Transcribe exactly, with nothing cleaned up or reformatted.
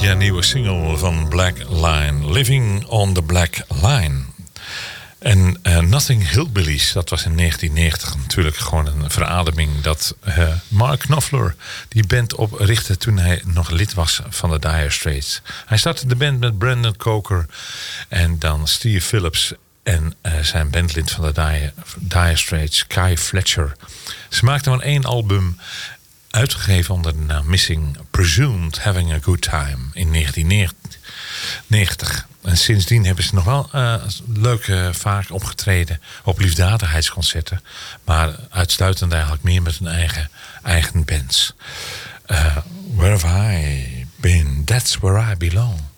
Ja, nieuwe single van Black Line. Living on the Black Line. En uh, Nothing Hillbillies, dat was in negentien negentig natuurlijk gewoon een verademing dat uh, Mark Knopfler die band oprichtte toen hij nog lid was van de Dire Straits. Hij startte de band met Brandon Coker en dan Steve Phillips en uh, zijn bandlid van de Dire, Dire Straits, Kai Fletcher. Ze maakten maar één album, uitgegeven onder de naam Missing Presumed Having a Good Time in negentien negentig. En sindsdien hebben ze nog wel uh, leuk uh, vaak opgetreden op liefdadigheidsconcerten. Maar uitsluitend eigenlijk meer met hun eigen, eigen bands. Uh, where have I been? That's where I belong.